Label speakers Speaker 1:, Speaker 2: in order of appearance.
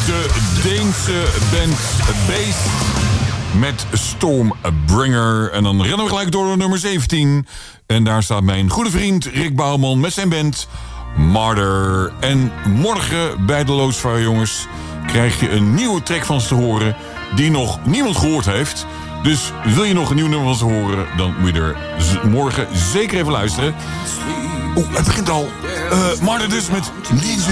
Speaker 1: de Deense band Beast met Stormbringer. En dan rennen we gelijk door naar nummer 17. En daar staat mijn goede vriend Rick Bouwman met zijn band Martyr. En morgen bij de Loosvaar, jongens, krijg je een nieuwe track van ze te horen die nog niemand gehoord heeft. Dus wil je nog een nieuw nummer van ze horen, dan moet je er morgen zeker even luisteren. Oeh, het begint al. Martyr dus met Lize.